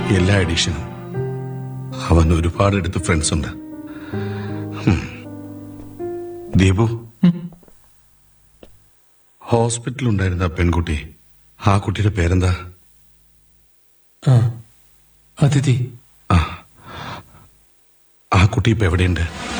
എല്ലാ എഡിഷനും. അവൻ ഒരുപാടെടുത്ത് ഫ്രണ്ട്സ് ഉണ്ട്. ദീപു, ഹോസ്പിറ്റലുണ്ടായിരുന്ന പെൺകുട്ടി, ആ കുട്ടിയുടെ പേരെന്താ? അതിഥി. ആ കുട്ടി ഇപ്പൊ എവിടെയുണ്ട്?